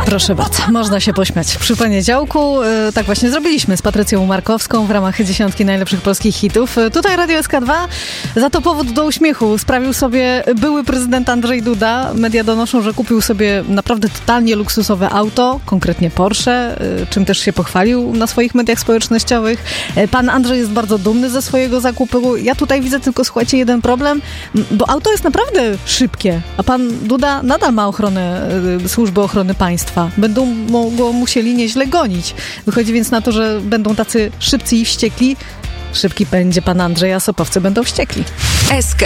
Proszę bardzo, można się pośmiać. Przy poniedziałku tak właśnie zrobiliśmy z Patrycją Markowską w ramach 10 najlepszych polskich hitów. Tutaj Radio SK2 za to powód do uśmiechu sprawił sobie były prezydent Andrzej Duda. Media donoszą, że kupił sobie naprawdę totalnie luksusowe auto, konkretnie Porsche, czym też się pochwalił na swoich mediach społecznościowych. Pan Andrzej jest bardzo dumny ze swojego zakupu. Ja tutaj widzę tylko, słuchajcie, jeden problem, bo auto jest naprawdę szybkie, a pan Duda nadal ma ochronę, służby ochrony państwa. Będą go musieli nieźle gonić. Wychodzi więc na to, że będą tacy szybcy i wściekli. Szybki będzie pan Andrzej, a sopowcy będą wściekli. SK.